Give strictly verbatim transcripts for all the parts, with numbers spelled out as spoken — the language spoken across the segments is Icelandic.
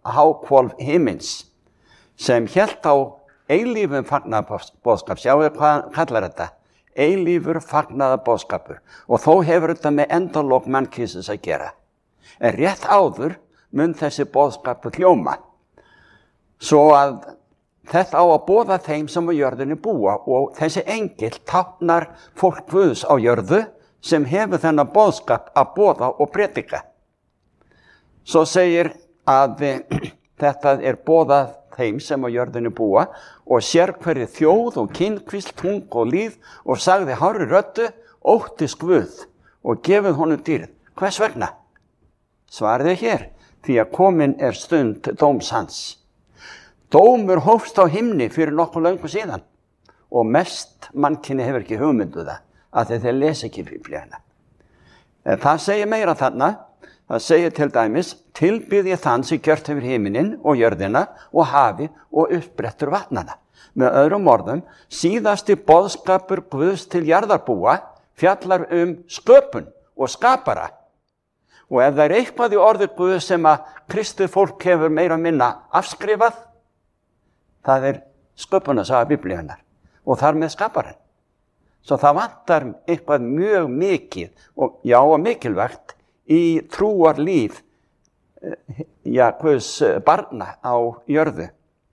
háhvolf himins sem hélt á eilífum fagnaðarboðskap. Sjáðu hvað hann kallar þetta? Eilífur fagnaðarboðskapur. Og þó hefur þetta með endalok mannkynsins að gera. En rétt áður mun þessi boðskapur hljóma. Svo að þetta á að boða þeim sem á jörðinni búa og þessi engill táknar fólk Guðs á jörðu sem hefur þennan boðskap að boða og predika. Svo segir að þetta er boðað þeim sem á jörðinni búa og sér hverju þjóð og kynkvísl, tung og líð og sagði hárri röddu, óttist Guð og gefið honum dýrð. Hvers vegna? Svarið er hér, því að komin er stund dóms hans. Dómur hófst á himni fyrir nokkuð löngu síðan og mest mannkynni hefur ekki hugmyndu það að þeir lesa ekki Biblíuna. En það segir meira þarna, það segir til dæmis, tilbyð ég þann sem gjört hefur himinin og jörðina og hafi og uppbrettur vatnana. Með öðrum orðum, síðasti boðskapur Guðs til jarðarbúa fjallar um sköpun og skapara. Og ef það er eitthvað í orði Guðs sem að kristið fólk hefur meira minna afskrifað, það er sköpunarsaga Biblíunnar og þar með skaparinn. Svo það vantar eitthvað mjög mikið og já og mikilvægt í trúarlíf ja, Guðs barna á jörðu.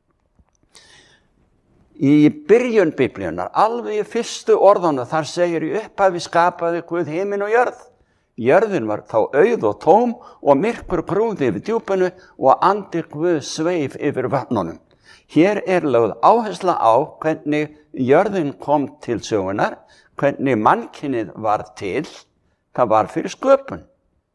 Í byrjun Biblíunnar, alveg í fyrstu orðana, þar segir í upphafi skapaði Guð himin og jörð. Jörðin var þá auð og tóm og myrkur grúði yfir djúpinu og andi Guð sveif yfir vatnunum. Hér er lögð áhersla á hvernig jörðin kom til sögunar, hvernig mannkynið var til, það var fyrir sköpun.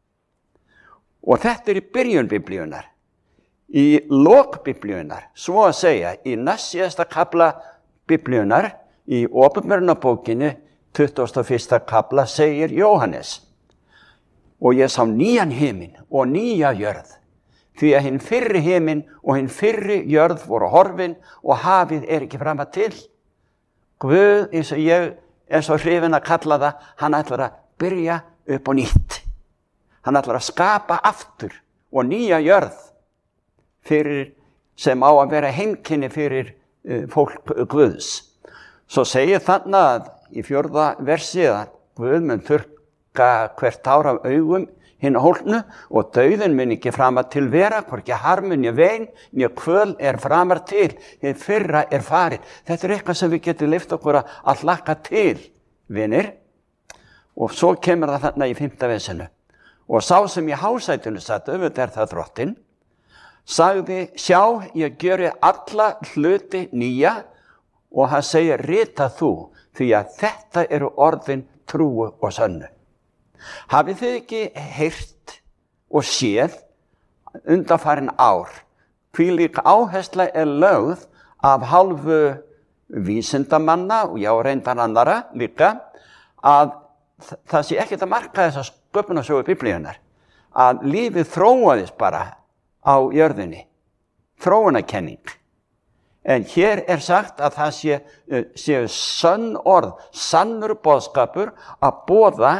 Og þetta er í byrjun Biblíunnar. Í lok Biblíunnar, svo að segja, í næstsíðasta kafla Biblíunnar, í Åpenbarunarbókinni, tuttugasta og fyrsta kafla, segir Jóhannes: og ég sá nýjan himin og nýja jörð, því að hinn fyrri himin og hinn fyrri jörð voru horfin og hafið er ekki fram að til. Guð, eins og ég er svo hrifinn að kalla það, hann ætlar að byrja upp á nýtt. Hann ætlar að skapa aftur og nýja jörð fyrir, sem á að vera heimkynni fyrir uh, fólk Guðs. Svo segir þarna að í fjórða versi að Guð mun þurrka hvert ár af augum hinn hólnu og dauðin mun ekki framar til vera, hvorki harmun, né vein, né kvöl er framar til, hið fyrra er farið. Þetta er eitthvað sem við getum leyft okkur að hlakka til, vinir. Og svo kemur það þarna í fimmta vesinu. Og sá sem í hásætinu satt, auðvitað er það drottinn, sagði, sjá, ég gjöri alla hluti nýja og hann segir, rita þú, því að þetta eru orðin trúu og sönnu. Hafið þið ekki heyrt og séð undanfarin ár, hvílík áhersla er lögð af hálfu vísindamanna og já reyndar annara líka, að það sé ekkert að marka þessa sköpunarsögu Biblíunnar, að lífið þróaðist bara á jörðinni, þróunarkenning. En hér er sagt að það sé, sé sönn orð, sannur boðskapur að boða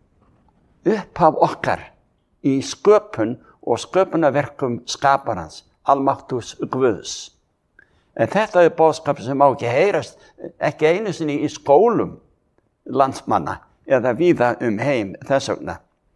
upphaf okkar í sköpun og sköpunarverkum skaparans, almáttugs Guðs. En þetta er boðskap sem má ekki heyrast, ekki einu sinni í skólum landsmanna eða víða um heim þess vegna.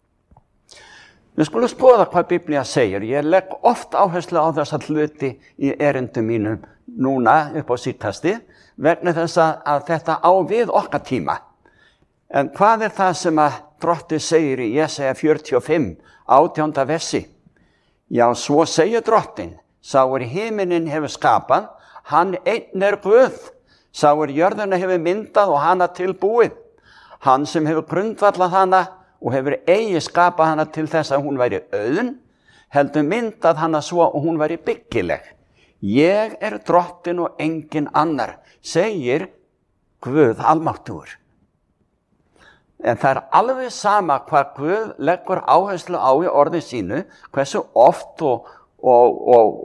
Við skulum skoða hvað Biblía segir. Ég legg oft áherslu á þessa hluti í erindum mínum núna upp á síðkasti vegna þess að þetta á við okkar tíma. En hvað er það sem að Drottinn segir í Jesaja fjörutíu og fimm, átjánda versi? Já, svo segir Drottinn, sá er himinin hefur skapað, hann einn er Guð, sá er jörðina hefur myndað og hana tilbúið, hann sem hefur grundvallað hana og hefur eigi skapað hana til þess að hún væri auðn, heldur myndað hana svo og hún væri byggileg. Ég er Drottinn og engin annar, segir Guð almáttugur. En það er alveg sama hvað Guð leggur áherslu á í orði sínu, hversu oft og, og,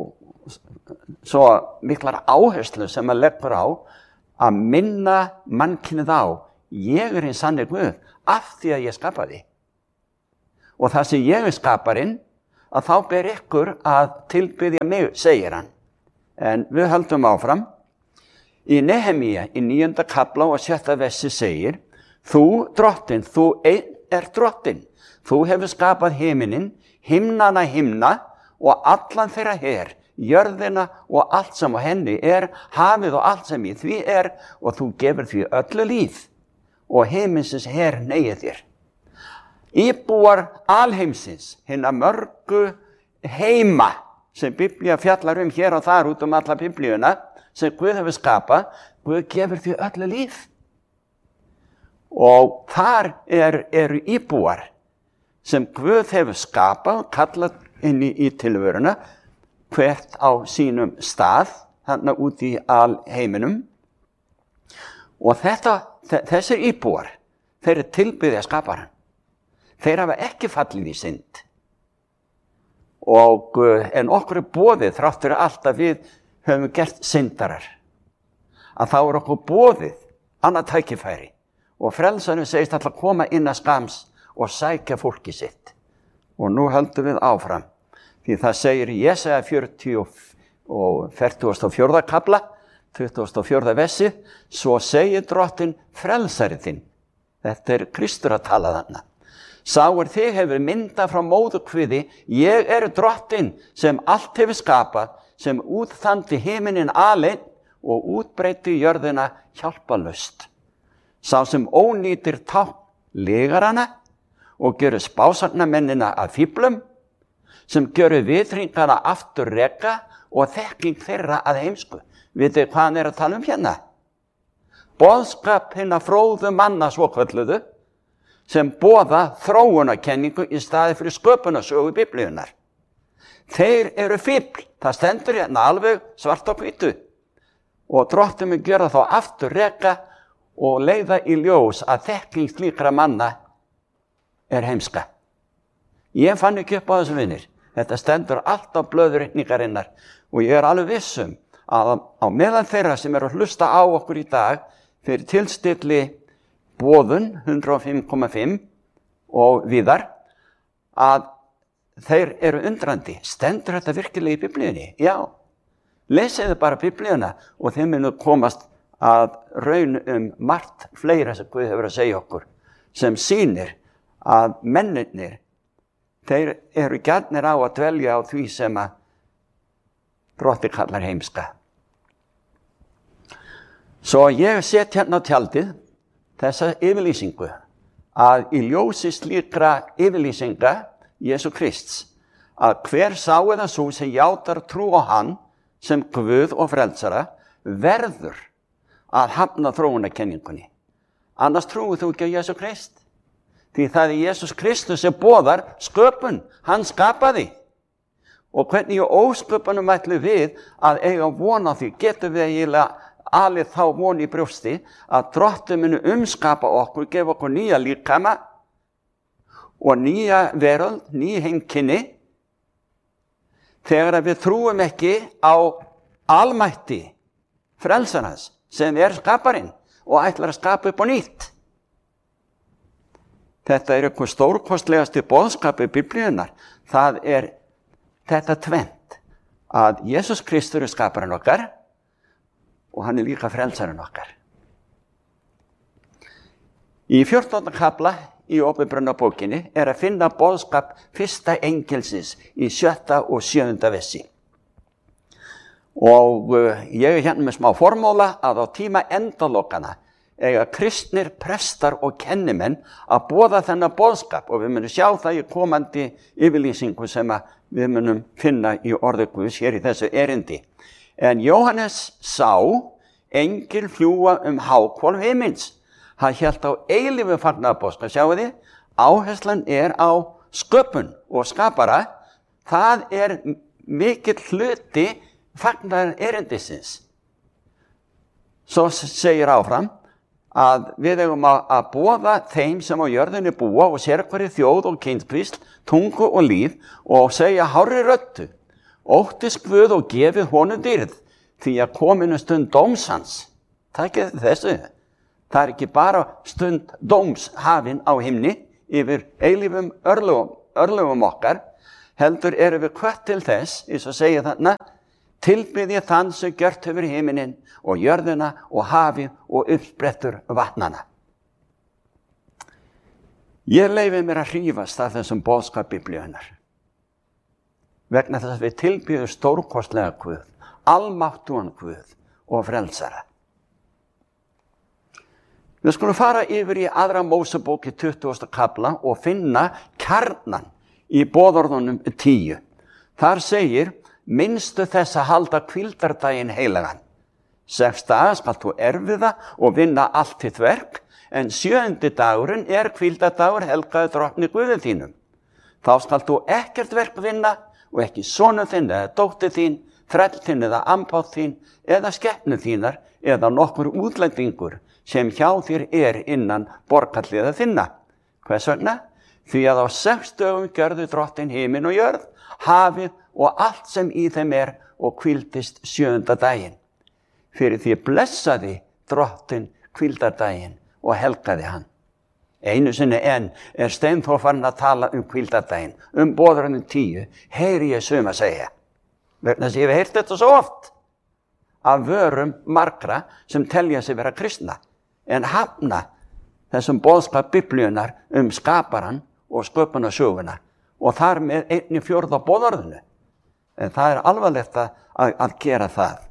og svo miklar áherslu sem að leggur á að minna mannkynið á, ég er hinn sanni Guð, af því að ég skapaði. Og það sem ég er skaparinn, að þá ber ykkur að tilbiðja mig, segir hann. En við höldum áfram. Í Nehemía, í níunda kafla og sjötta versi segir, þú drottinn, þú einn er drottinn. Þú hefur skapað himinin, himnana himna og allan þeirra her, jörðina og allt sem á henni er, hafið og allt sem í því er, og þú gefur því öllu líf og himinsins her neyið þér. Íbúar alheimsins, hinna mörgu heima sem Biblía fjallar um hér og þar út um alla Biblíuna, sem Guð hefur skapað, Guð gefur því öllu líf. Og þar er, eru íbúar sem Guð hefur skapað, kallað inn í, í tilveruna, hvert á sínum stað, þarna út í alheiminum. Og þetta, þessir íbúar, þeir eru tilbiðja skaparann. Þeir hafa ekki fallið í synd. Og en okkur er boðið, þráttur allt að við höfum gert syndarar, að þá er okkur boðið annað tækifæri. Og frelsarinn segist alltaf koma inn að skams og sækja fólki sitt. Og nú höldum við áfram. Því það segir í Jesaja fjörutíu og fertugasta og fjórða kafla, tuttugasta og fjórða versi, svo segir drottinn frelsari þinn. Þetta er Kristur að tala þarna. Sá er þig hefur myndað frá móðurkviði, ég er drottinn sem allt hefur skapað, sem útþandi himinin aleinn og útbreyti jörðina hjálpalaust. Sá sem ónýtir tákn lygar hana og gjörur spásagnamennina að fíflum, sem gjörur vitringana aftur reka og þekking þeirra að heimsku. Vitið hvað hann er að tala um hérna? Boðskap hinna fróðu manna svokölluðu, sem boða þróunarkenningu í staði fyrir sköpunarsögu Biblíunnar. Þeir eru fífl, það stendur hérna alveg svart á hvítu. Og drottinn mun gjöra þá aftur reka og leiða í ljós að þekking slíkra manna er heimska. Ég fann ekki upp á þessum vinir. Þetta stendur allt á blöðurreikningarinnar og ég er alveg vissum að á meðan þeirra sem eru að hlusta á okkur í dag fyrir tilstilli boðun hundrað og fimm komma fimm og víðar, að þeir eru undrandi. Stendur þetta virkilega í Biblíunni? Já. Lesiðu bara Biblíuna og þeim munu komast að raun um margt fleira sem Guð hefur að segja okkur, sem sýnir að mennirnir, þeir eru gjarnir á að dvelja á því sem að Drottinn kallar heimska. Svo ég set hérna á tjaldið þessa yfirlýsingu, að í ljósi slíkra yfirlýsinga Jesú Krists, að hver sá eða sú sem játar trú á hann sem Guð og frelsara verður að hafna þróunarkenningunni. Annars trúið þú ekki á Jesú Krist. Því það er Jesús Kristus sem boðar sköpun, hann skapaði. Og hvernig í ósköpunum ætlum við að eiga von á því, getum við eiginlega alið þá von í brjósti að Drottinn muni umskapa okkur, gefa okkur nýja líkama og nýja veröld, ný heimkynni, þegar við trúum ekki á almætti frelsarans sem er skaparinn og ætlar að skapa upp á nýtt. Þetta er eitthvað stórkostlegasti boðskapi Biblíunnar. Það er þetta tvennt, að Jesús Kristur er skaparinn okkar og hann er líka frelsarinn okkar. Í fjórtánda kafla í Åpenbarunarbókinni er að finna boðskap fyrsta engelsins í sjötta og sjöunda versi. Og uh, ég er hérna með smá formóla að á tíma endalokana eiga kristnir prestar og kennimenn að boða þennan boðskap, og við munum sjá það í komandi yfirlýsingu sem við munum finna í orði Guðs hér í þessu erindi. En Jóhannes sá engil fljúga um háhvolf himins. Hann hélt á eilífu fagnaðarboðskap. Sjáu þið, áherslan er á sköpun og skapara. Það er mikill hluti fagnaðar erindisins. Svo segir áfram að við eigum að boða þeim sem á jörðinni búa og sérhverri þjóð og kynspísl, tungu og líf, og segja hárri röddu: óttist Guð og gefið honum dýrð, því að kominu stund dóms hans. Takið þessu. Það er ekki bara stund dóms hafin á himni yfir eilífum örlögum, örlögum okkar, heldur erum við hvött til þess, eins og segja þarna, tilbyðja þann sem gjört hefur himininn og jörðina og hafið og uppsprettur vatnana. Ég leyfi mér að hrífast af þessum boðskap Biblíunnar. Vegna þess að við tilbyðum stórkostlega Guð, almáttugan Guð og frelsara. Við skulum fara yfir í aðra Mósebók í tuttugasta kafla og finna kjarnan í boðorðunum tíu. Þar segir, minnstu þess að halda hvíldardaginn heilagan. Sex daga skal þú erfiða og vinna allt þitt verk, en sjöundi dagurinn er hvíldardagur helgaður drottni Guði þínum. Þá skal þú ekkert verk vinna og ekki sonur þinn eða dóttir þín, þræll þinn eða ambátt þín eða skepnu þínar eða nokkur útlendingur sem hjá þér er innan borgarliða þinna. Hvers vegna? Því að á sex dögum gjörðu drottin himin og jörð, hafið og allt sem í þeim er og hvíldist sjöunda daginn. Fyrir því blessaði drottin hvíldardaginn og helgaði hann. Einu sinni enn er Steinþór farinn að tala um hvíldardaginn, um boðorðunum tíu, heyri ég suma segja. Vegna þess að ég hef heyrt þetta svo oft af vörum margra sem telja sig vera kristna, en hafna þessum boðskap Biblíunnar um skaparan og sköpunarsöguna og þar með einni fjórða boðorðinu. En það er alvarlegt að, að gera það.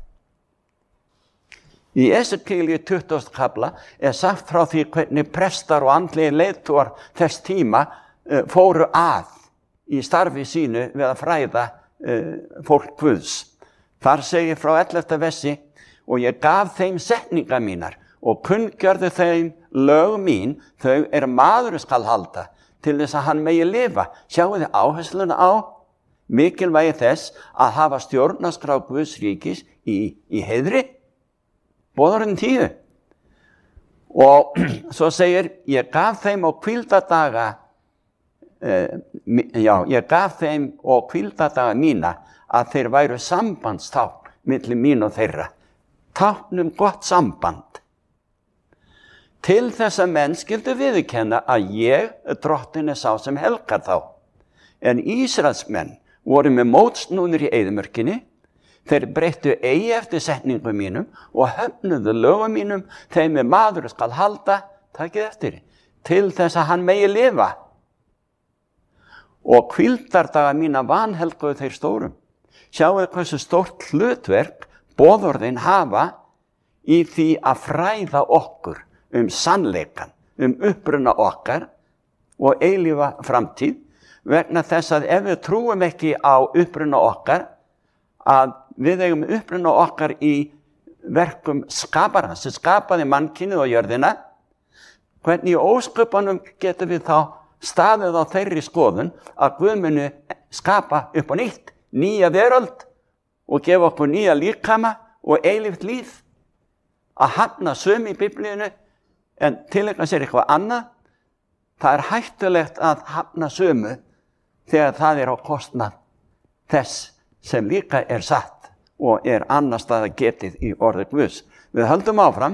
Í Esekiel í tuttugasta kafla er sagt frá því hvernig prestar og andlegir leiðtogar þess tíma uh, fóru að í starfi sínu við að fræða uh, fólk Guðs. Þar segir frá ellefta versi, og ég gaf þeim setningar mínar og kunngjörði þeim lög mín, þau er maður skal halda til þess að hann megi lifa. Sjáu þið áhersluna á mikilvægi þess að hafa stjórnarskrá Guðs ríkis í, í heiðri. Boðorðin tíu. Og svo segir, ég gaf þeim á hvíldardaga, uh, já, ég gaf þeim á hvíldardaga mína að þeir væru sambandstákn milli mín og þeirra. Tákn um gott samband. Til þess að menn skyldu viðurkenna að ég, drottin, er sá sem helgar þá. En Ísraelsmenn voru með mótsnúnir í eyðimörkinni. Þeir breyttu eigi eftir setningum mínum og höfnuðu lögum mínum, þeim er maður skal halda, takið eftir, til þess að hann megi lifa. Og hvíldardaga mína vanhelguðu þeir stórum. Sjáu hversu stórt hlutverk boðorðin hafa í því að fræða okkur um sannleikan, um uppruna okkar og eilífa framtíð, vegna þess að ef við trúum ekki á uppruna okkar, að við eigum uppruna okkar í verkum skaparans sem skapaði mannkynið og jörðina, hvernig í ósköpunum getum við þá staðið á þeirri skoðun að Guð muni skapa upp á nýtt, nýja veröld og gefa okkur nýja líkama og eilíft líf. Að hafna sömu í Biblíunni en tilegna sér eitthvað annað, það er hættulegt að hafna sömu þegar það er á kostnað þess sem líka er satt og er annars staðar getið í orði Guðs. Við höldum áfram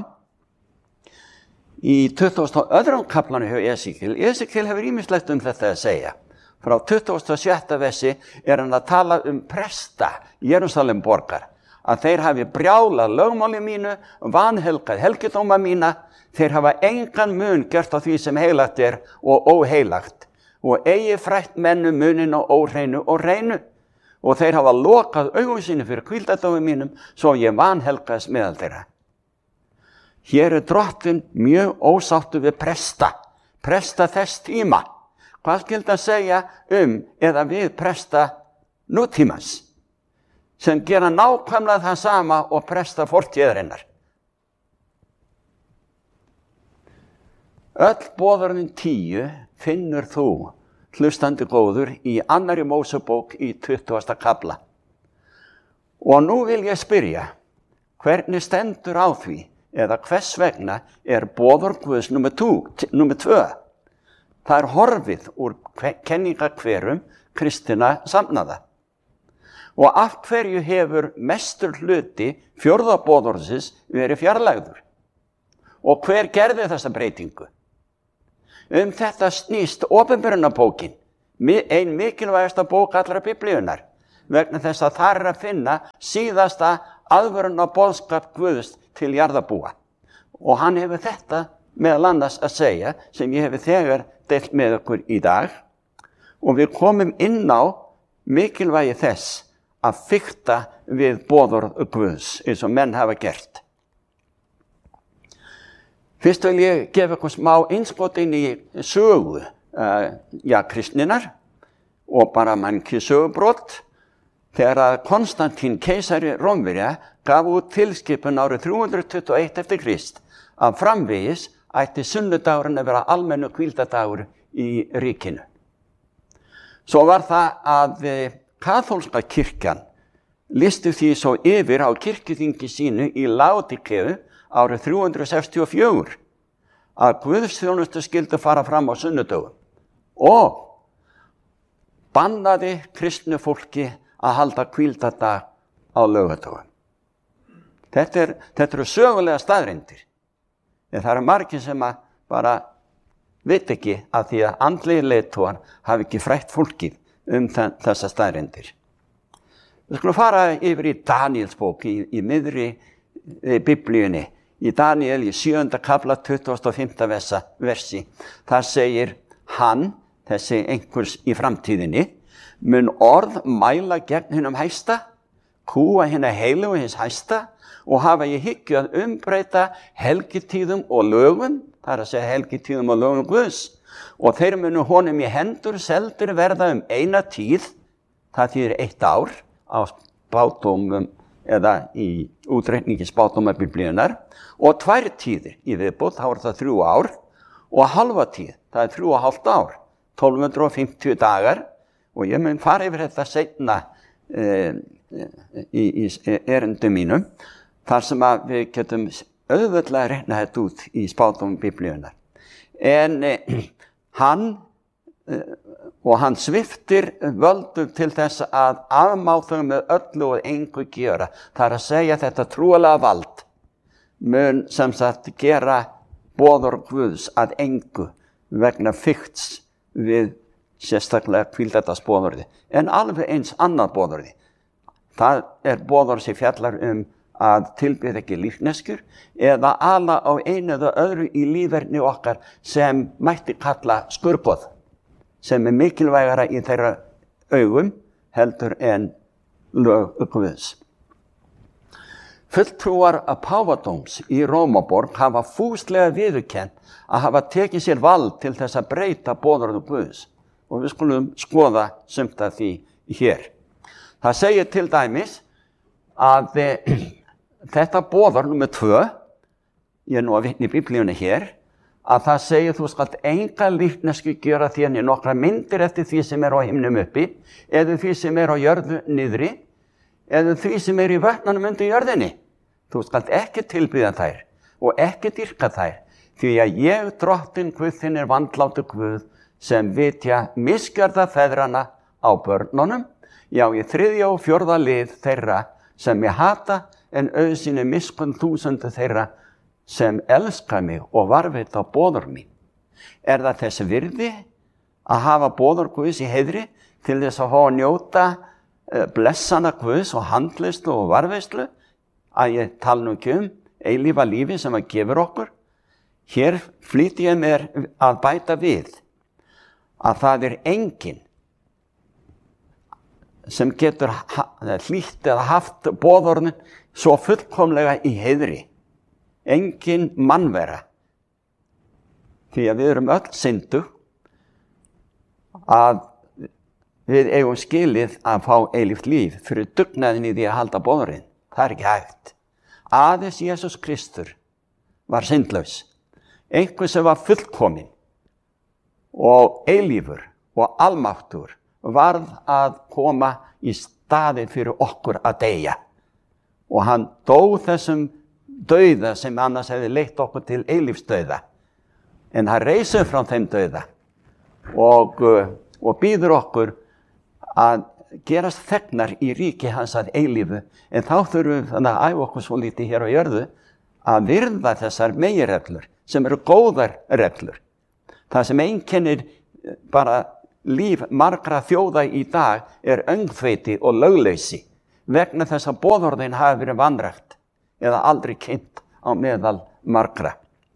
í tuttugasta og öðrum kaflanum hjá Esekiel. Esekiel hefur ýmislegt um þetta að segja. Frá tuttugasta og sjötta versi er hann að tala um presta Jerúsalem borgar, að þeir hafi brjálað lögmáli mínu, vanhelgað helgidóma mína, þeir hafa engan mun gert á því sem heilagt er og óheilagt, og eigi frætt mennu munin og óhreinu og reinu. Og þeir hafa lokað augum sínu fyrir hvíldardögum mínum, svo ég vanhelgaðist meðal þeirra. Hér er drottin mjög ósáttur við presta, presta þess tíma. Hvað skyldi að segja um eða við presta nútímans, sem gera nákvæmlega það sama og presta fortíðarinnar? Öll boðorðin tíu finnur þú, hlustandi góður, í annarri Mósebók í tuttugasta kafla. Og nú vil ég spyrja, hvernig stendur á því, eða hvers vegna er boðorð Guðs númer tvö? Það er horfið úr kenningakverum kristinna samnaða. Og af hverju hefur mestur hluti fjórða boðorðsins verið fjarlægður? Og hver gerði þessa breytingu? Um þetta snýst opinberunarbókin ein mikilvægasta bók allra Biblíunnar, vegna þess að þar er að finna síðasta aðvörun á boðskap Guðs til jarðarbúa. Og hann hefur þetta meðal annars að segja, sem ég hefur þegar deilt með okkur í dag, og við komum inn á mikilvægi þess að fikta við boðorð Guðs, eins og menn hafa gert. Fyrst vil ég gefa ykkur smá innskot inn í sögu uh, ja, kristninnar og bara mannkið sögubrot, þegar að Konstantín keisari Rómverja gaf út tilskipun árið þrjú hundruð tuttugu og eitt eftir Krist að framvegis ætti sunnudagurinn að vera almennu hvíldadagur í ríkinu. Svo var það að kaþólska kirkjan listi því svo yfir á kirkjuþingi sínu í Laodíkeu árið þrjú hundruð sextíu og fjögur að guðsþjónustu skyldi fara fram á sunnudögum og bannaði kristnu fólki að halda hvíldadag á laugardögum. Þetta, er, þetta eru sögulega staðreyndir. En það eru margir sem að bara veit ekki að því að andlegir leiðtogar hafi ekki frætt fólkið um þessa staðreyndir. Við skulum fara yfir í Daníelsbók í, í miðri e, biblíunni. Í Daníel í sjöunda kafla tuttugasta og fimmta versi. Það segir hann, þessi einhvers í framtíðinni, mun orð mæla gegn hinum hæsta, kúa hina heilugu hins hæsta og hafa í hyggju að umbreyta helgitíðum og lögum, það er að segja helgitíðum og lögum Guðs, og þeir munu honum í hendur seldur verða um eina tíð, það þýðir eitt ár á spádómum eða í útreikningi spádóma Biblíunnar, og tvær tíðir í viðbót, þá er það þrjú ár, og halva tíð, það er þrjú og hálft ár, tólf hundruð fimmtíu dagar, og ég mun fara yfir þetta seinna e, í, í erindum mínum, þar sem að við getum auðveldlega reikna þetta út í spádómum Biblíunnar. En e, hann e, og hann sviptir völdum til þess að afmá þau með öllu og engu gjöra. Það er að segja þetta trúalega vald mun sem sagt gera boðorð Guðs að engu vegna fikts við sérstaklega hvíldadagsboðorði, en alveg eins annað boðorði. Það er boðorð sem fjallar um að tilbyða ekki líkneskjur eða ala á einu eða öðru í líferni okkar sem mætti kalla skurboð, sem er mikilvægara í þeirra augum heldur en lög Guðs. Fulltrúar að páfadóms í Rómaborg hafa fúslega viðurkennt að hafa tekið sér vald til þess að breyta boðorðu Guðs. Og við skulum skoða sumt af því hér. Það segir til dæmis að e, þetta boðorð númer tvö, ég er nú að vitna í Biblíunni hér, að það segir þú skalt enga líknesku gjöra þér nokkra myndir eftir því sem er á himnum uppi, eða því sem er á jörðu niðri, eða því sem er í vötnunum undir jörðinni. Þú skalt ekki tilbiðja þær og ekki dýrka þær, því að ég, drottinn Guð þinn, er vandlátur Guð, sem vitja misgjörða feðrana á börnunum, já í þriðja og fjórða lið þeirra sem ég hata, en auðsýni miskunn þúsundu þeirra sem elska mig og varðveita boðorð mín. Er það þess virði að hafa boðorð Guðs í heiðri til þess að fá að njóta blessana Guðs og handleyslu og varðveislu, að ég tala nú ekki um eilífa lífi sem að gefur okkur? Hér flýti ég mér að bæta við að það er enginn sem getur hlýtt eða haft boðorðin svo fullkomlega í heiðri. Enginn mannvera. Því að við erum öll syndug að við eigum skilið að fá eilíft líf fyrir dugnaðin í því að halda boðorðin. Það er ekki hægt. Aðeins Jesús Kristur var syndlaus. Einhver sem var fullkominn og eilífur og almáttur varð að koma í staðinn fyrir okkur að deyja. Og hann dó þessum dauða sem annars hefði leitt okkur til eilífsdauða. En hann reisur frá þeim dauða og, og býður okkur að gerast þegnar í ríki hans að eilífu. En þá þurfum við þannig að æfa okkur svo lítið hér á jörðu að virða þessar meginreglur sem eru góðar reglur. Það sem einkennir bara líf margra þjóða í dag er öngþveiti og lögleysi vegna þess að boðorðin hafi verið vanrækt eða aldrei kynnt á meðal margra.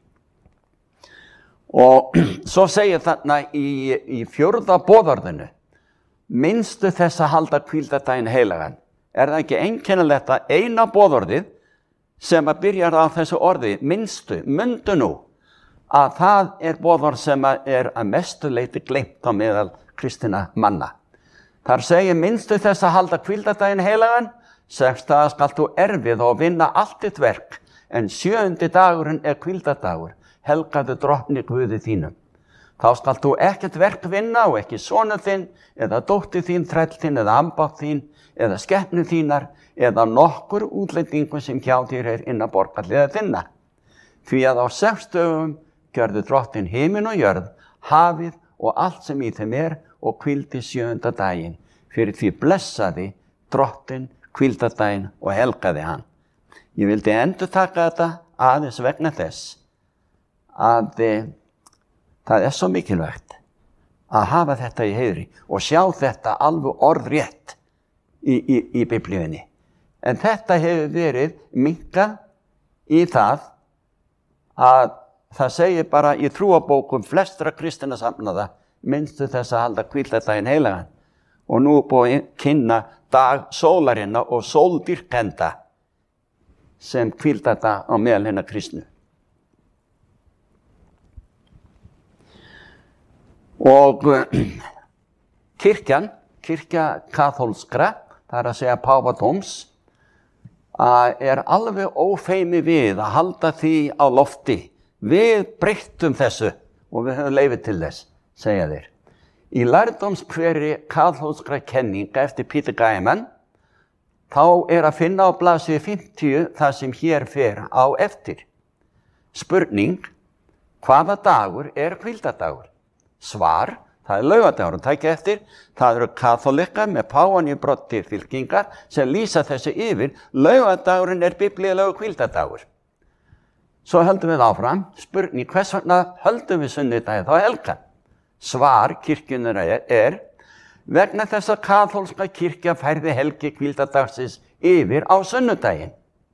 Og svo segir þarna í, í fjórða boðorðinu, minnstu þess að halda hvíldardaginn heilagan. Er það ekki einkennilegt að eina boðorðið sem að byrjar á þessu orði, minnstu, mundu nú, að það er boðorð sem er að mestu leyti gleymt á meðal kristinna manna. Þar segir minnstu þess að halda hvíldardaginn heilagan, sexta skalt þú erfið og vinna allt þitt verk, en sjöundi dagurinn er hvíldardagur, helgaðu drottni Guði þínum. Þá skalt þú ekkert verk vinna og ekki sonur þinn, eða dóttir þín, þræll þinn, eða ambátt þín, eða skepnu þínar, eða nokkur útlendingu sem hjá þér er innan borgarliða þinna. Því að á sex dögum gjörðu drottin himin og jörð, hafið og allt sem í þeim er og hvíldi sjöunda daginn. Fyrir því blessaði drottin hvíldardaginn og helgaði hann. Ég vildi endur taka þetta aðeins vegna þess að e, það er svo mikilvægt að hafa þetta í heiðri og sjá þetta alveg orðrétt í, í, í biblíunni. En þetta hefur verið minnkað í það að það segir bara í trúabókum flestra kristinna safnaða, minnstu þess að halda hvíldardaginn heilagan. Og nú er búið að kynna dag sólarinnar og sóldyrkenda sem hvíldardag á meðal hinna kristnu. Og kirkjan, kirkja kaþólskra, það er að segja páfadóms, er alveg ófeimi við að halda því á lofti. Við breyttum þessu og við höfum leyfi til þess, segja þeir. Í lærdómskveri kaþólskra kenninga eftir Peter Gaiman, þá er að finna á blaðsíðu fimmtíu það sem hér fer á eftir. Spurning, hvaða dagur er hvíldardagur? Svar, það er laugadagur. Tækja eftir, það eru kaþólikar með páfann í broddi fylkingar sem lýsa þessu yfir. Laugadagurinn er biblíulegur hvíldardagur. Svo höldum við áfram, spurning, hvers vegna höldum við sunnudaginn þá helgan? Svar kirkjunnar er, er vegna þess að kaþólska kirkja færði helgi hvíldardagsins yfir á sunnudaginn.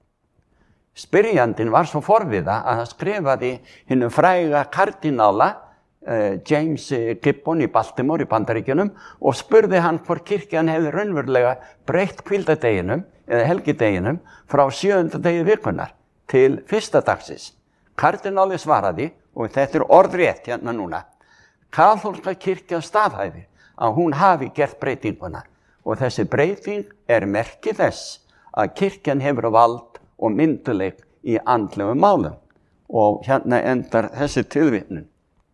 Spyrjandinn var svo forviða að hann skrifaði hinum fræga kardinála uh, James Gibbon í Baltimore í Bandaríkjunum og spurði hann hvort kirkjan hefði raunverulega breytt hvíldardeginum eða helgideginum frá sjöunda degi vikunnar til fyrsta dagsins. Kardináli svaraði, og þetta er orðrétt hérna núna, kaþólska kirkja staðhæfir að hún hafi gert breytinguna og þessi breyting er merki þess að kirkjan hefur vald og mynduleik í andlegum málum. Og hérna endar þessi tilvitnun.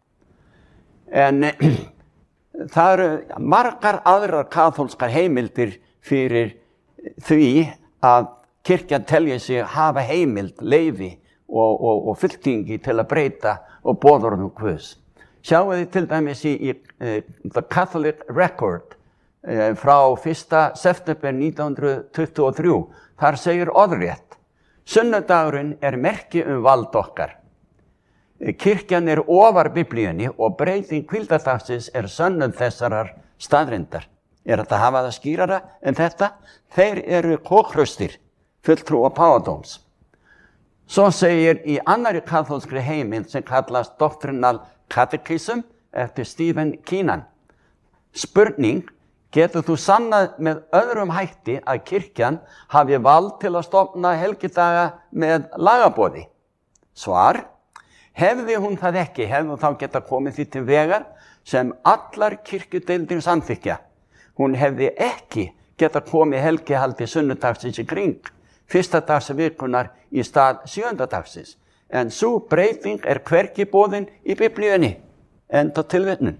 En það eru margar aðrar kaþólskar heimildir fyrir því að kirkjan telja sig hafa heimild, leyfi og, og, og fylkingi til að breyta og boðorðum Guðs. Sjáu þið til dæmis í, í uh, The Catholic Record uh, frá fyrsta september nítján hundruð tuttugu og þrjú. Þar segir orðrétt, sunnudagurinn er merki um vald okkar. Kirkjan er ofar biblíunni og breyting hvíldardagsins er sönnun þessarar staðrindar. Er þetta að hafa það skýrara en þetta? Þeir eru kókhraustir, fulltrúa páfadóms. Svo segir í annari kaþólskri heimild sem kallast Doctrinal Catechism eftir Stephen Keenan. Spurning, getur þú sannað með öðrum hætti að kirkjan hafi vald til að stofna helgidaga með lagaboði? Svar, hefði hún það ekki, hefði hún þá geta komið því til vegar sem allar kirkjudeildir samþykkja. Hún hefði ekki geta komið helgihaldi sunnudagsins í kring, fyrsta dags vikunar í stað sjöunda dagsins. En sú breyting er hvergi boðin í biblíunni, enda tilvitnun.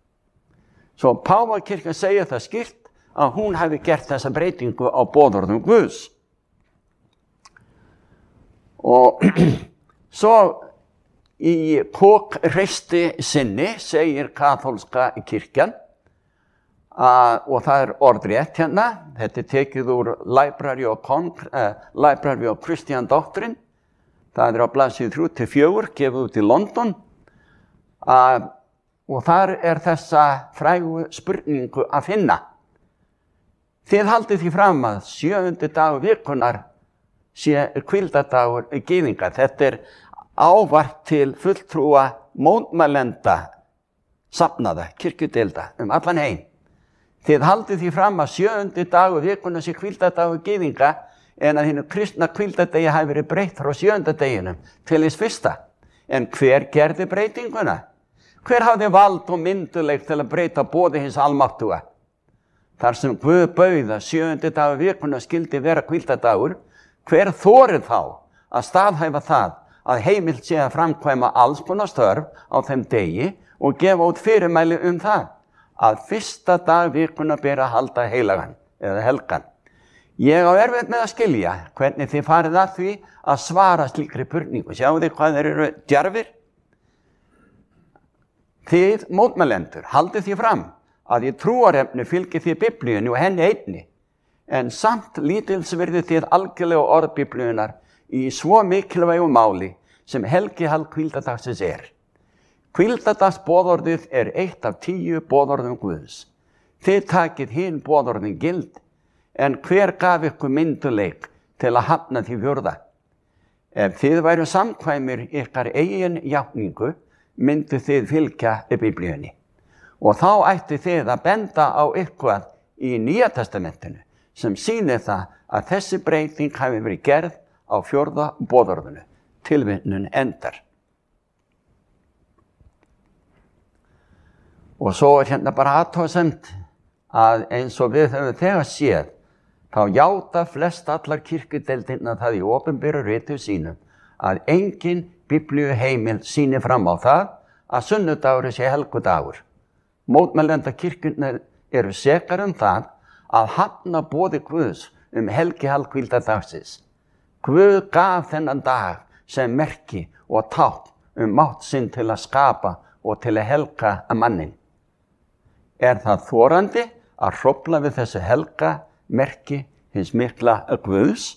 Svo Páfakirkjan segir það skýrt að hún hafi gert þessa breytingu á boðorðum Guðs. Og svo í kókreisti sinni segir kaþólska kirkjan, Uh, og það er orðrétt hérna, þetta er tekið úr Library of, Con- uh, Library of Christian Doctrine, það er á blaðsíðu þrjú til fjögur, gefið út í London. Uh, og þar er þessa frægu spurningu að finna. Þið haldið því fram að sjöundi dagur vikunar sé hvíldardagur gyðinga. Þetta er ávarp til fulltrúa mótmælenda safnaða, kirkjudeilda um allan heim. Þið haldið því fram að sjöundi dagur vikunar sé hvíldardagur gyðinga en að hinu kristna hvíldardegi hafi verið breytt frá sjöunda deginum til hins fyrsta. En hver gerði breytinguna? Hver hafði vald og mynduleik til að breyta boði hins almáttuga? Þar sem Guð bauð að sjöundi dagur vikunar skyldi vera hvíldardagur, hver þorið þá að staðhæfa það að heimilt sé að framkvæma alls konar störf á þeim degi og gefa út fyrirmæli um það að fyrsta dag vikunar ber að halda heilagan eða helgan. Ég á erfitt með að skilja hvernig þið farið að því að svara slíkri spurningu. Sjáu þið hvað þeir eru djarfir? Þið mótmælendur haldið því fram að í trúarefni fylgir þið Biblíunni og henni einni, en samt lítilsvirði þið algjörlega orð Biblíunnar í svo mikilvægu máli sem helgihald hvíldardagsins er. Hvíldardagsboðorðið er eitt af tíu boðorðum Guðs. Þið takið hinn boðorðin gild, en hver gaf ykkur mynduleik til að hafna því fjórða? Ef þið væru samkvæmir ykkar eigin játningu, myndu þið fylgja Biblíunni. Og þá ætti þið að benda á eitthvað í Nýja testamentinu sem sýnir það að þessi breyting hafi verið gerð á fjórða boðorðinu. Tilvitnun endar. Og svo er hérna bara athugasemd að eins og við höfum þegar séð, þá játa flest allar kirkjudeildirnar það í opinberu ritum sínum að engin biblíu heimild sýnir fram á það að sunnudagur sé helgudagur. Mótmælenda kirkjurnar eru sekar um það að hafna boði Guðs um helgihald hvíldardagsins. Guð gaf þennan dag sem merki og tákn um mátt sinn til að skapa og til að helga að mannin. Er það þorandi að hrófla við þessu helga merki hins mikla Guðs?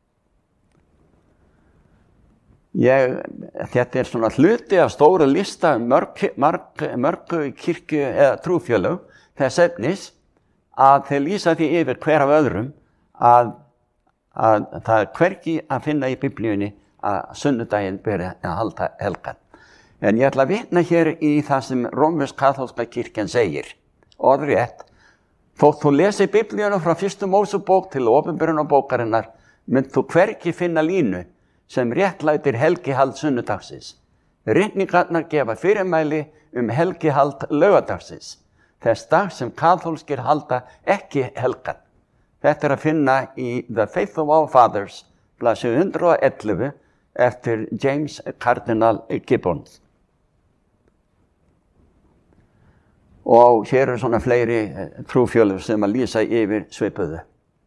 Ég, þetta er svona hluti af stóra lista mörg, mörg, mörgu kirkju eða trúfjölög þess efnis að þeir lýsa því yfir hver af öðrum að, að það er hvergi að finna í Biblíunni að sunnudaginn beri að halda helgan. En ég ætla að vitna hér í það sem rómversk-kaþólska kirkjan segir. Orðrétt, þótt þú lesi Biblíuna frá fyrstu Mósebók til opinberunarbókarinnar, mynd þú hvergi finna línu sem réttlætir helgihald sunnudagsins. Ritningarnar gefa fyrirmæli um helgihald laugardagsins, þess dag sem kaþólskir halda ekki helgan. Þetta er að finna í The Faith of Our Fathers, blaðsíðu hundrað og ellefu, eftir James Cardinal Gibbons. Og hér eru svona fleiri trúfjölur sem að lýsa yfir svipuðu.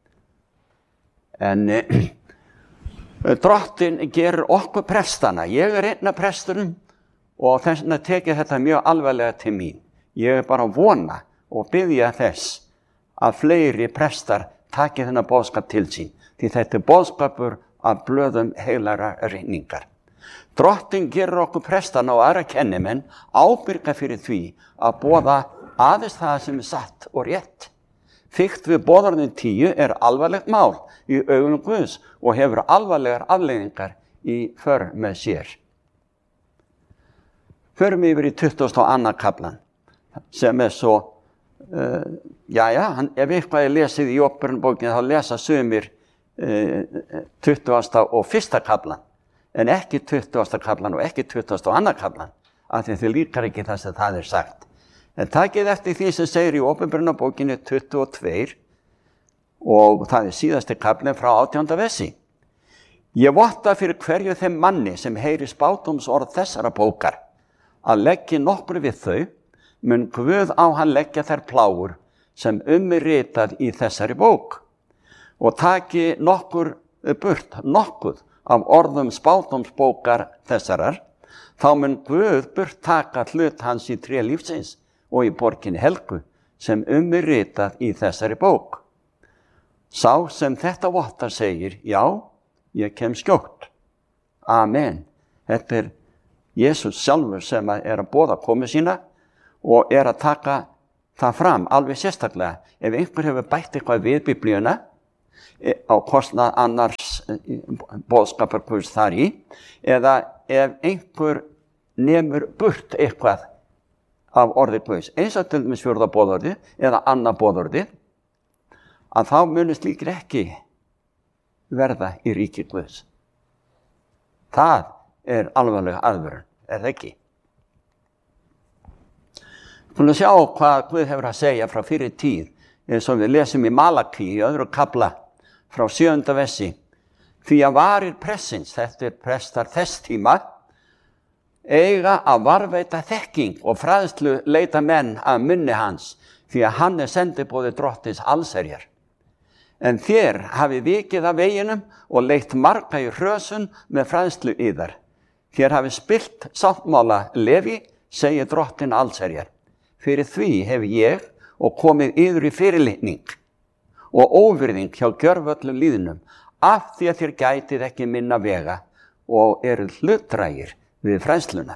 En Drottin gerir okkur prestana. Ég er einn af prestunum og þess vegna tekið þetta mjög alvarlega til mín. Ég er bara að vona og biðja þess að fleiri prestar taki þennan boðskap til sín, því þetta er boðskapur af blöðum heilagra ritningar. Drottin gerir okkur prestana og aðra kennimenn ábyrga fyrir því að boða aðeins það sem er satt og rétt. Fikt við boðorðin tíu er alvarlegt mál í augum Guðs og hefur alvarlegar afleiðingar í för með sér. Förum yfir í tuttugasta og annan kaflan sem er svo, uh, jæja, ef eitthvað er lesið í Opinberunarbókinni þá lesa sumir uh, tuttugasta og fyrsta kaflan en ekki tuttugasta kaflan og ekki tuttugasta og annan kaflan af því þau líkar ekki það sem það er sagt. En takið eftir því sem segir í Opinberunarbókinni tuttugu og tvö og það er síðasti kaflinn frá átjánda versi. Ég votta fyrir hverju þeim manni sem heyri spádómsorð þessara bókar að leggja nokkur við þau, mun Guð á hann leggja þær plágur sem um er ritað í þessari bók og taki nokkur burt nokkuð af orðum spádómsbókar þessarar, þá mun Guð burt taka hlut hans í tré lífsins og í borginni helgu sem um er ritað í þessari bók. Sá sem þetta vottar segir, já, ég kem skjótt. Amen. Þetta er Jesús sjálfur sem er að boða komu sína og er að taka það fram alveg sérstaklega. Ef einhver hefur bætt eitthvað við Biblíuna á kostnað annars boðskapar Guðs þar í, eða ef einhver nemur burt eitthvað af orði Guðs, eins og til dæmis fjórða boðorðið eða annað boðorðið, að þá muni slíkir ekki verða í ríki Guðs. Það er alvarleg aðvörun, er það ekki? Við skulum sjá hvað Guð hefur að segja frá fyrri tíð, eins og við lesum í Malaki í öðru kafla frá sjöunda versi. Því að varir pressins, þetta er prestar þess tíma, eiga að varveita þekking og fræðslu leita menn af munni hans, því að hann er sendiboði drottins allsherjar. En þér hafi vikið af veginum og leitt marga í hrösun með fræðslu yðar. Þér hafi spillt sáttmála Leví, segir drottin allsherjar. Fyrir því hef ég og komið yður í fyrirlitning og óvirðing hjá gjörvöllum líðnum, af því að þér gætið ekki minna vega og eru hlutdrægir við fræðsluna.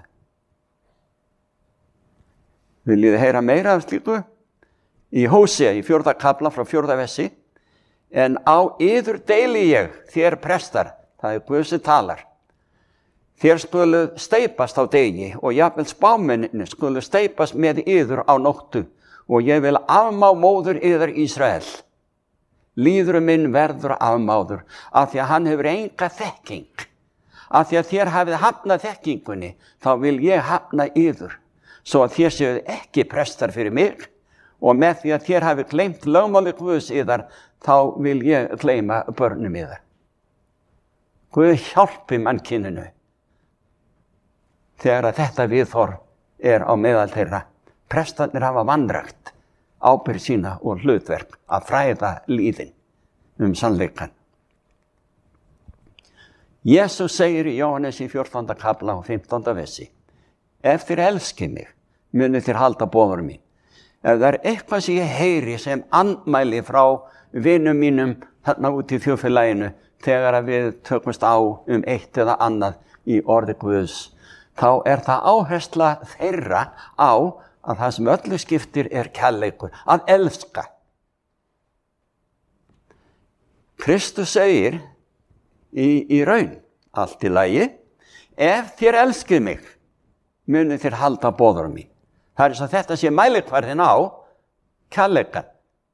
Viljið þið heyra meira af slíku? Í Hósea, í fjórða kafla frá fjórða versi, en á yður deili ég, þér prestar, það er Guð sem talar. Þér skulu steipast á degi og jafnvel spámenninu skulu steipast með yður á nóttu og ég vil afmá móður yður Ísrael. Líður minn verður afmáður af því að hann hefur enga þekking. Af því að þér hafið hafnað þekkingunni, þá vil ég hafna yður, svo að þér séuð ekki prestar fyrir mig og með því að þér hafið gleymt lögmáli Guðs yðar, þá vil ég gleyma börnum yðar. Guð hjálpi mannkyninu þegar að þetta viðhorf er á meðal þeirra. Prestarnir hafa vanrækt ábyrgð sína og hlutverk að fræða líðin um sannleikann. Jesús segir í Jóhannes í fjórtánda kafla og fimmtánda versi: Ef þér elskið mig, munið þér halda boðorð mín. Ef það er eitthvað sem ég heyri sem andmæli frá vinum mínum þarna út í þjóðfélaginu, þegar að við tökumst á um eitt eða annað í orði Guðs, þá er það áhersla þeirra á að það sem öllu skiptir er kærleikur, að elska. Kristus segir í, í raun, allt í lagi, ef þér elskið mig, munið þér halda boðorð mín. Það er eins og þetta sé mælikvarðin á kærleikann.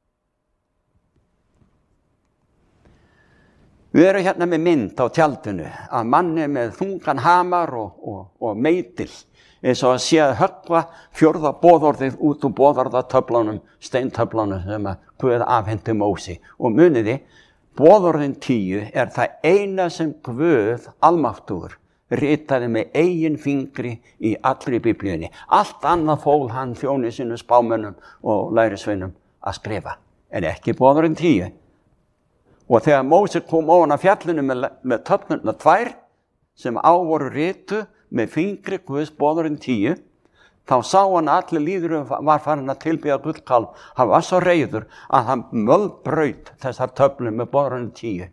Við erum hérna með mynd á tjaldinu að manni með þungan hamar og, og, og meitil, eins og að sé að höggva fjórða boðorðið út úr boðorðatöflunum, steintöflunum sem að Guð afhenti Mósi. Og muniði, boðorðin tíu er það eina sem Guð almáttugur ritaði með eigin fingri í allri Biblíunni. Allt annað fól hann þjóni sínum spámönnum og lærisveinum að skrifa, en ekki boðorðin tíu. Og þegar Mósi kom ofan af fjallinu með, með töflurnar tvær sem á voru ritu með fingri Guðs boðorðin tíu, þá sá hann að allir líðurum var farin að tilbiðja gullkálf. Hann var svo reiður að hann mölbraut þessar töflur með boðorðin tíu.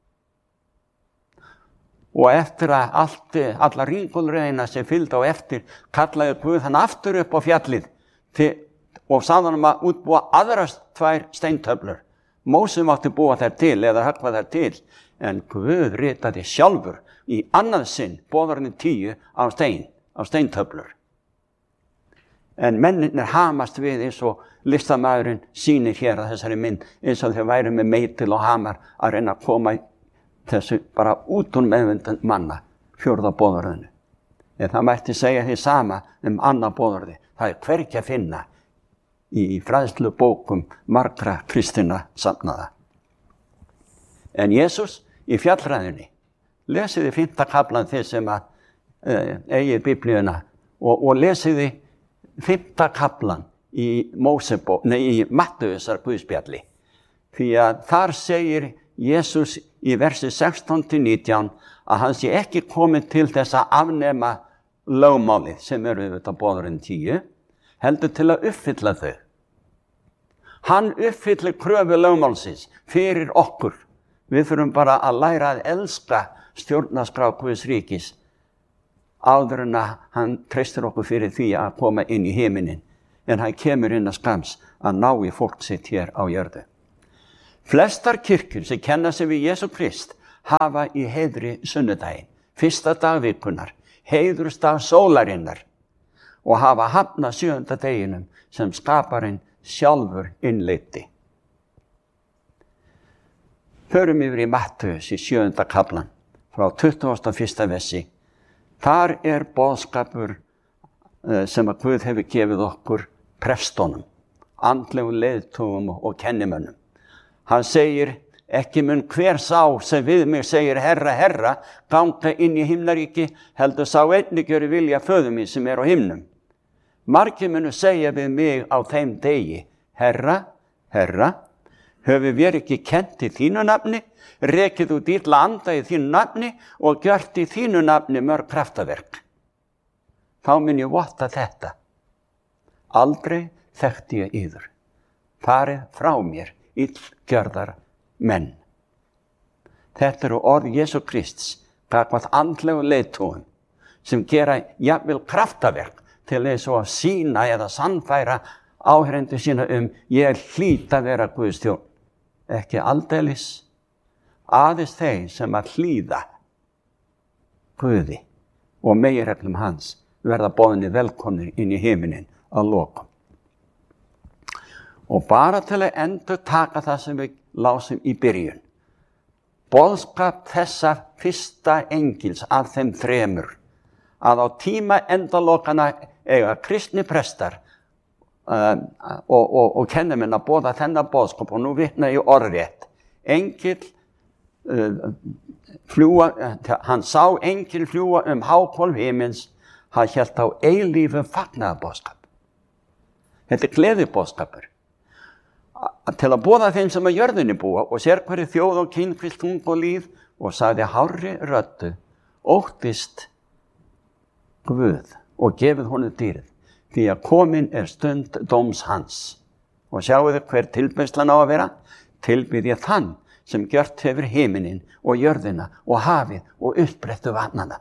Og eftir að allt, alla ringulreina sem fylgdi á eftir, kallaði Guð hann aftur upp á fjallið til, og sagði hann að útbúa aðrast tvær steintöflur. Mósi mátti búa þær til eða höggva þær til, en Guð ritaði sjálfur í annað sinn boðorðin tíu á stein, á steintöflur. En mennirnir hamast við eins og listamaðurinn sýnir hér að þessari mynd, eins og þeir væru með meitil og hamar að reyna að koma þessu bara út úr meðvindum manna, fjórða boðorðinu. En það mætti segja því sama um annað boðorði. Það er hvergi að finna í fræðslu bókum margra kristinna safnaða. En Jesús í fjallræðunni, lesiði fimmta kaflan þið sem að uh, eigið Biblíuna og, og lesiði fimmta kaflan í, Mósebó, nei, í Mattheusar Guðspjalli. Því að þar segir Jesús í versi sextán til nítján að hann sé ekki komið til þess að afnema lögmálið sem eru auðvitað boðorðin tíu, heldur til að uppfylla þau. Hann uppfyllir kröfu lögmálsins fyrir okkur. Við þurfum bara að læra að elska stjórnarskrá Guðs ríkis áður en að hann treystir okkur fyrir því að koma inn í himinin. en hann kemur inn að skams að ná í fólk sitt hér á jörðu. Flestar kirkjur sem kenna sig við Jesú Krist hafa í heiðri sunnudaginn, fyrsta dag vikunar, heiðursdag sólarinnar og hafa hafnað sjöunda deginum sem skaparinn sjálfur innleiddi. Förum yfir í Mattheus í sjöunda kaflan frá tuttugasta og fyrsta versi. Þar er boðskapur sem að Guð hefur gefið okkur prestónum, andlegum leiðtogum og kennimönnum. Hann segir, ekki mun hver sá sem við mig segir herra, herra, ganga inn í himnaríki, heldur sá einnig gjöri vilja föður mín sem er á himnum. Margir munu segja við mig á þeim degi, herra, herra, höfum við ekki kent í þínu nafni, rekið út illa anda í þínu nafni og gjört í þínu nafni mörg kraftaverk. Þá mun ég votta þetta. Aldrei þekkti ég yður. Farið frá mér, illgjörðar menn. Þetta eru orð Jesú Krists, gagnvart andlegu leiðtogum, sem gera jafnvel kraftaverk til þess að sýna eða sannfæra áheyrendur sína um ég hlýt að vera Guðs þjónn. Ekki aldeilis, aðeins þeir sem að hlýða Guði og meginreglum hans verða boðnir velkomnir inn í himinin að lokum. Og bara til að endur taka það sem við lásum í byrjun. Boðskap þessa fyrsta engils af þeim þremur að á tíma endalokana eiga kristni prestar uh, og, og, og kennamenn að boða þennan boðskap og nú vitna ég orðrétt. Engil uh, fljúa, uh, hann sá engil fljúa um hákólf himins, hann hélt á eilífum fagnaðarboðskap. Þetta er gleðiboðskapur. Til að boða þeim sem að jörðinni búa og sér hverju þjóð og kynfyllt tung og líð og sagði hárri röddu, óttist Guð og gefið honum dýrið, því að komin er stund dóms hans. Og sjáu þið hver tilbeiðslan á að vera, tilbið ég þann sem gjört hefur himinin og jörðina og hafið og uppbrettu vatnana.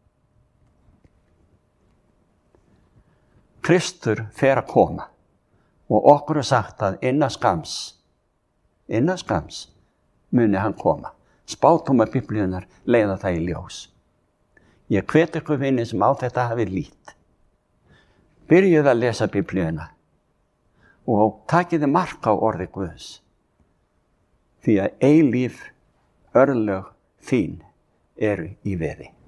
Kristur fer að koma. Og okkur er sagt að innan skams, innan skams muni hann koma. Spádómar Biblíunnar leiða það í ljós. Ég hvet ykkur vinni sem á þetta hafi lít. Byrjuð að lesa Biblíuna og takiði mark á orði Guðs. Því að eilíf örlög þín eru í veði.